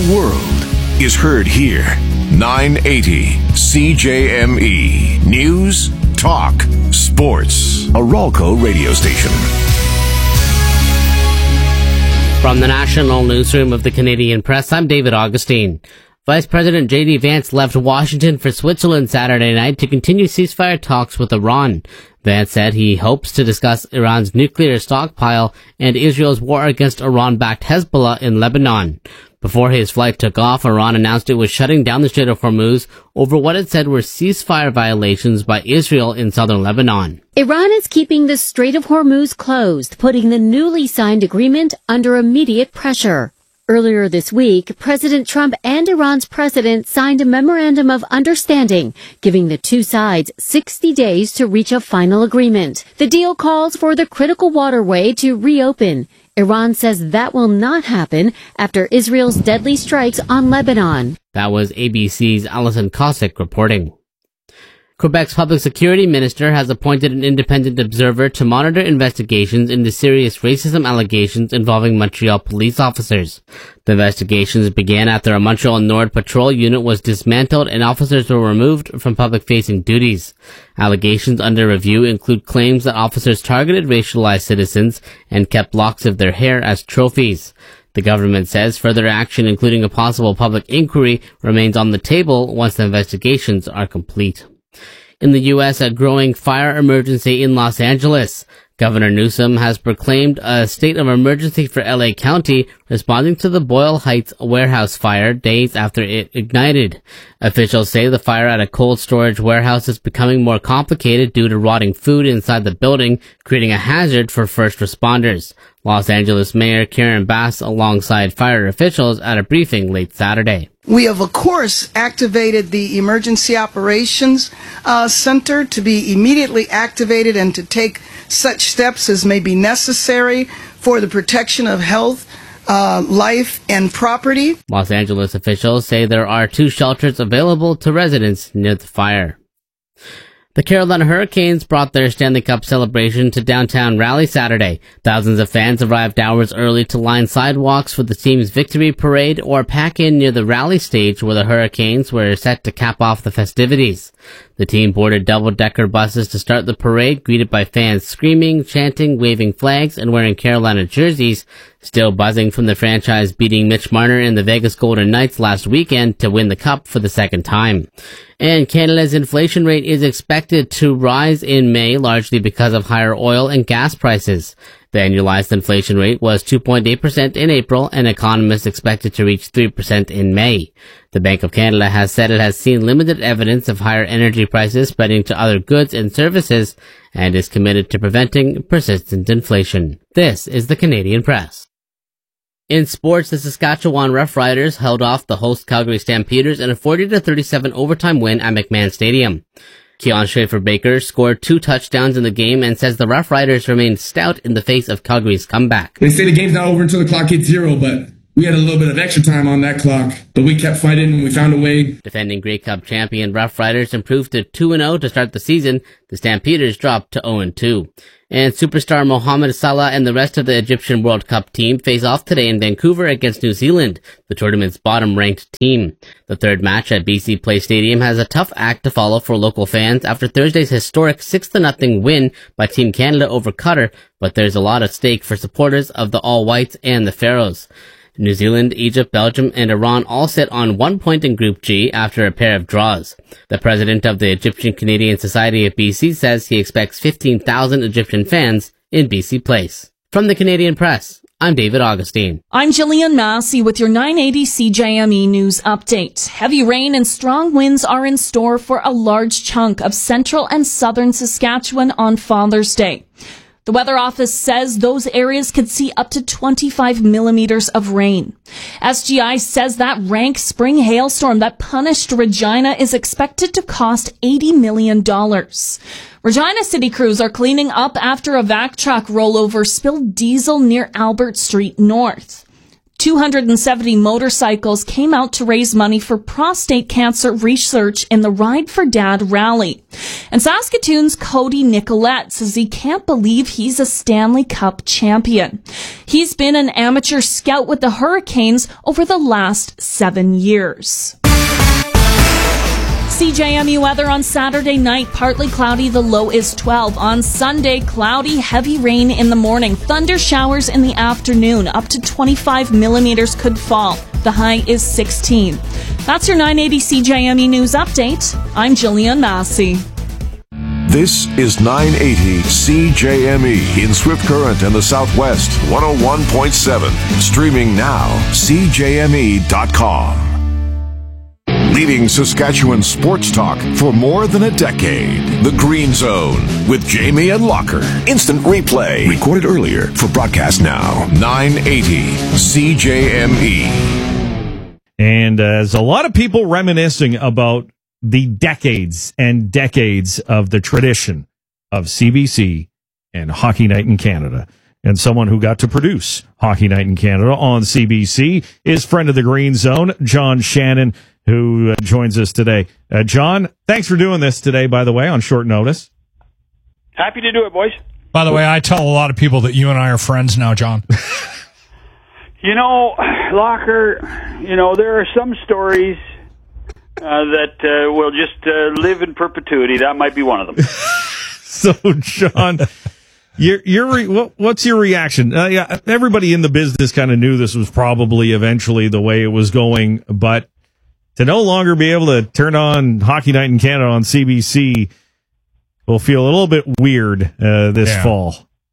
world is heard here. 980 CJME News, Talk, Sports. A Ralco radio station. From the National Newsroom of the Canadian Press, I'm David Augustine. Vice President J.D. Vance left Washington for Switzerland Saturday night to continue ceasefire talks with Iran. Vance said he hopes to discuss Iran's nuclear stockpile and Israel's war against Iran-backed Hezbollah in Lebanon. Before his flight took off, Iran announced it was shutting down the Strait of Hormuz over what it said were ceasefire violations by Israel in southern Lebanon. Iran is keeping the Strait of Hormuz closed, putting the newly signed agreement under immediate pressure. Earlier this week, President Trump and Iran's president signed a memorandum of understanding, giving the two sides 60 days to reach a final agreement. The deal calls for the critical waterway to reopen. Iran says that will not happen after Israel's deadly strikes on Lebanon. That was ABC's Alison Cossack reporting. Quebec's public security minister has appointed an independent observer to monitor investigations into serious racism allegations involving Montreal police officers. The investigations began after a Montreal Nord patrol unit was dismantled and officers were removed from public-facing duties. Allegations under review include claims that officers targeted racialized citizens and kept locks of their hair as trophies. The government says further action, including a possible public inquiry, remains on the table once the investigations are complete. In the U.S., a growing fire emergency in Los Angeles. Governor Newsom has proclaimed a state of emergency for LA County, responding to the Boyle Heights warehouse fire days after it ignited. Officials say the fire at a cold storage warehouse is becoming more complicated due to rotting food inside the building, creating a hazard for first responders. Los Angeles Mayor Karen Bass alongside fire officials at a briefing late Saturday. We have, of course, activated the Emergency Operations Center to be immediately activated and to take such steps as may be necessary for the protection of health, life, and property. Los Angeles officials say there are 2 shelters available to residents near the fire. The Carolina Hurricanes brought their Stanley Cup celebration to downtown Raleigh Saturday. Thousands of fans arrived hours early to line sidewalks for the team's victory parade or pack in near the Raleigh stage where the Hurricanes were set to cap off the festivities. The team boarded double-decker buses to start the parade, greeted by fans screaming, chanting, waving flags, and wearing Carolina jerseys, still buzzing from the franchise beating Mitch Marner and the Vegas Golden Knights last weekend to win the Cup for the second time. And Canada's inflation rate is expected to rise in May, largely because of higher oil and gas prices. The annualized inflation rate was 2.8% in April, and economists expect it to reach 3% in May. The Bank of Canada has said it has seen limited evidence of higher energy prices spreading to other goods and services, and is committed to preventing persistent inflation. This is the Canadian Press. In sports, the Saskatchewan Roughriders held off the host Calgary Stampeders in a 40-37 overtime win at McMahon Stadium. Keon Schaefer-Baker scored 2 touchdowns in the game and says the Roughriders remained stout in the face of Calgary's comeback. They say the game's not over until the clock hits 0, but we had a little bit of extra time on that clock. But we kept fighting and we found a way. Defending Grey Cup champion Roughriders improved to 2-0 to start the season. The Stampeders dropped to 0-2. And superstar Mohamed Salah and the rest of the Egyptian World Cup team face off today in Vancouver against New Zealand, the tournament's bottom-ranked team. The third match at BC Place Stadium has a tough act to follow for local fans after Thursday's historic 6-0 win by Team Canada over Qatar, but there's a lot at stake for supporters of the All-Whites and the Pharaohs. New Zealand, Egypt, Belgium, and Iran all sit on 1 point in Group G after a pair of draws. The president of the Egyptian Canadian Society of BC says he expects 15,000 Egyptian fans in BC Place. From the Canadian Press, I'm David Augustine. I'm Jillian Massey with your 980 CJME News Update. Heavy rain and strong winds are in store for a large chunk of central and southern Saskatchewan on Father's Day. The Weather Office says those areas could see up to 25 millimeters of rain. SGI says that rank spring hailstorm that punished Regina is expected to cost $80 million. Regina city crews are cleaning up after a vac truck rollover spilled diesel near Albert Street North. 270 motorcycles came out to raise money for prostate cancer research in the Ride for Dad rally. And Saskatoon's Cody Nicolette says he can't believe he's a Stanley Cup champion. He's been an amateur scout with the Hurricanes over the last 7 years. CJME weather on Saturday night, partly cloudy, the low is 12. On Sunday, cloudy, heavy rain in the morning, thunder showers in the afternoon, up to 25 millimeters could fall. The high is 16. That's your 980 CJME News Update. I'm Jillian Massey. This is 980 CJME in Swift Current and the Southwest, 101.7. Streaming now, CJME.com. Leading Saskatchewan sports talk for more than a decade. The Green Zone with Jamie and Locker. Instant replay. Recorded earlier for broadcast now. 980 CJME. And as a lot of people reminiscing about the decades and decades of the tradition of CBC and Hockey Night in Canada. And someone who got to produce Hockey Night in Canada on CBC is friend of the Green Zone, John Shannon, who joins us today. John, thanks for doing this today, by the way, on short notice. Happy to do it, boys. By the way, I tell a lot of people that you and I are friends now, John. Locker, there are some stories that will just live in perpetuity. That might be one of them. So, John, what's your reaction? Yeah, everybody in the business kind of knew this was probably eventually the way it was going, but to no longer be able to turn on Hockey Night in Canada on CBC will feel a little bit weird this fall.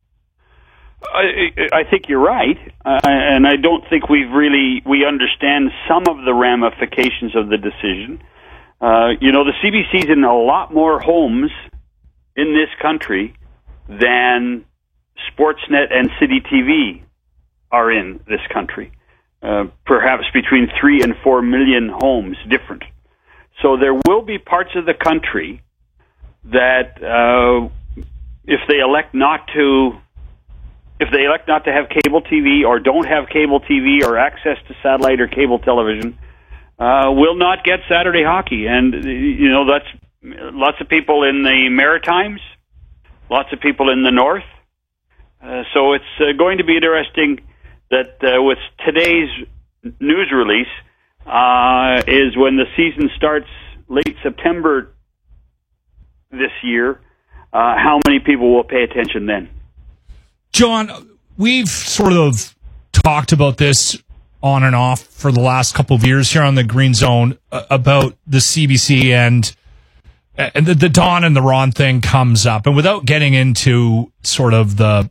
I think you're right, and I don't think we understand some of the ramifications of the decision. The CBC's in a lot more homes in this country than Sportsnet and City TV are in this country. Perhaps between 3 and 4 million homes different. So there will be parts of the country that if they elect not to have cable TV or don't have cable TV or access to satellite or cable television, will not get Saturday hockey. And, that's lots of people in the Maritimes, lots of people in the North. So it's going to be interesting that with today's news release is when the season starts late September this year, how many people will pay attention then? John, we've sort of talked about this on and off for the last couple of years here on the Green Zone about the CBC and the Don and the Ron thing comes up. And without getting into sort of the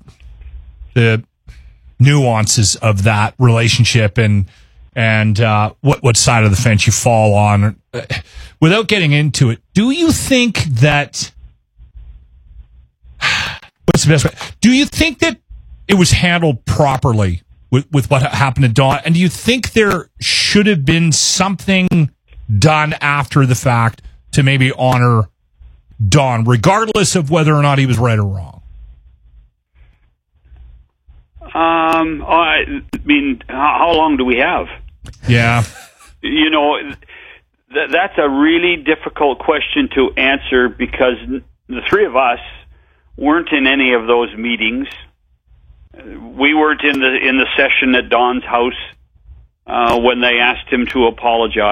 nuances of that relationship and what side of the fence you fall on, without getting into it, do you think that what's the best way? Do you think that it was handled properly with what happened to Don? And do you think there should have been something done after the fact to maybe honor Don, regardless of whether or not he was right or wrong? I mean, how long do we have? Yeah. That's a really difficult question to answer because the three of us weren't in any of those meetings. We weren't in the session at Don's house when they asked him to apologize.